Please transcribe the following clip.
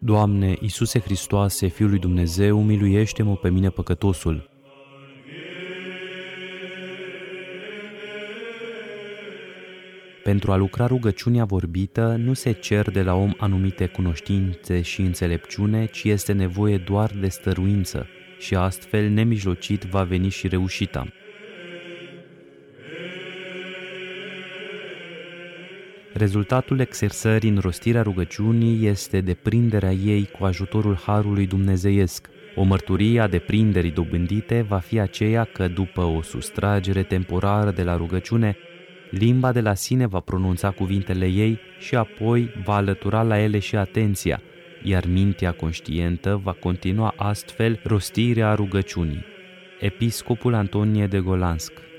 Doamne, Iisuse Hristoase, Fiul lui Dumnezeu, miluiește-mă pe mine păcătosul. Pentru a lucra rugăciunea vorbită, nu se cer de la om anumite cunoștințe și înțelepciune, ci este nevoie doar de stăruință și astfel nemijlocit va veni și reușita. Rezultatul exersării în rostirea rugăciunii este deprinderea ei cu ajutorul harului dumnezeiesc. O mărturie a deprinderii dobândite va fi aceea că, după o sustragere temporară de la rugăciune, limba de la sine va pronunța cuvintele ei și apoi va alătura la ele și atenția, iar mintea conștientă va continua astfel rostirea rugăciunii. Episcopul Antonie de Golansk.